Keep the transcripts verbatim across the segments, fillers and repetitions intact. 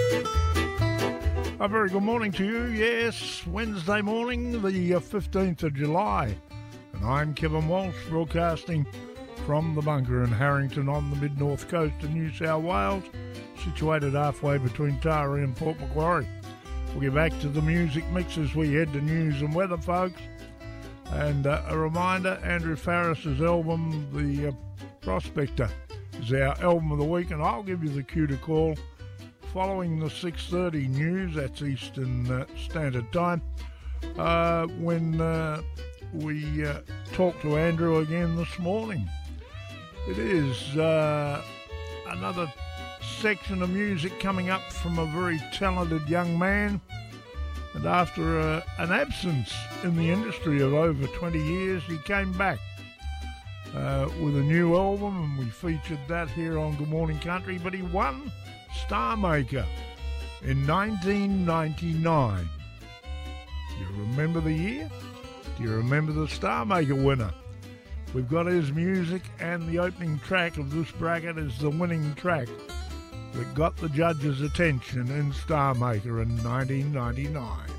A very good morning to you. Yes, Wednesday morning, the fifteenth of July. And I'm Kevin Walsh, broadcasting from the bunker in Harrington on the mid-north coast of New South Wales, situated halfway between Taree and Port Macquarie. We'll get back to the music mix as we head to news and weather, folks. And uh, a reminder, Andrew Farris's album, The uh, Prospector, is our album of the week, and I'll give you the cue to call following the six thirty news, that's Eastern uh, Standard Time, uh, when uh, we uh, talk to Andrew again this morning. It is uh, another section of music coming up from a very talented young man, and after uh, an absence in the industry of over twenty years, he came back uh, with a new album, and we featured that here on Good Morning Country, but he won Star Maker in nineteen ninety-nine. Do you remember the year? Do you remember the Star Maker winner? We've got his music, and the opening track of this bracket is the winning track that got the judges' attention in Star Maker in nineteen ninety-nine.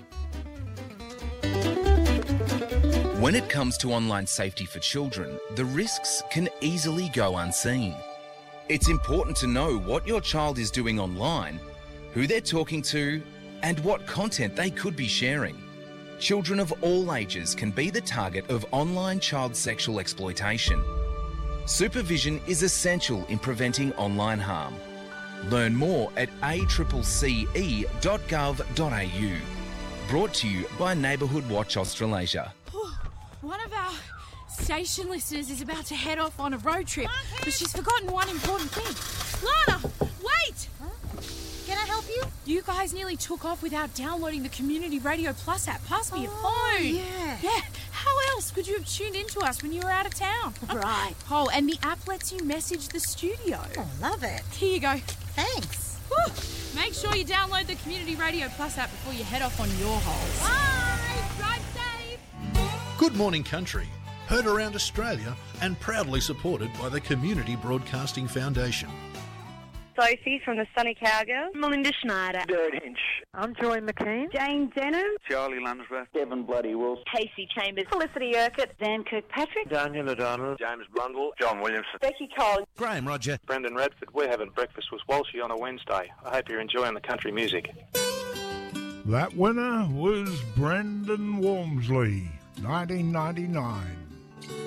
When it comes to online safety for children, the risks can easily go unseen. It's important to know what your child is doing online, who they're talking to, and what content they could be sharing. Children of all ages can be the target of online child sexual exploitation. Supervision is essential in preventing online harm. Learn more at a c c c e dot gov dot a u. Brought to you by Neighbourhood Watch Australasia. One of our station listeners is about to head off on a road trip, but she's forgotten one important thing. Lana, wait! Huh? Can I help you? You guys nearly took off without downloading the Community Radio Plus app. Pass me your Oh, phone. yeah. Yeah. How else could you have tuned into us when you were out of town? Right. Oh, and the app lets you message the studio. Oh, love it. Here you go. Thanks. Whew. Make sure you download the Community Radio Plus app before you head off on your holes. Bye! Drive safe! Good Morning Country, heard around Australia and proudly supported by the Community Broadcasting Foundation. Sophie from the Sunny Cowgirls. Melinda Schneider. Bird Hinch. I'm Joy McKean. Jane Denham. Charlie Lunsworth. Devon Bloody Wolf. Casey Chambers. Felicity Urquhart. Dan Kirkpatrick. Daniel O'Donnell. James Blundell. John Williamson. Becky Collins. Graham Roger. Brendan Redford. We're having breakfast with Walshy on a Wednesday. I hope you're enjoying the country music. That winner was Brendan Walmsley, nineteen ninety-nine.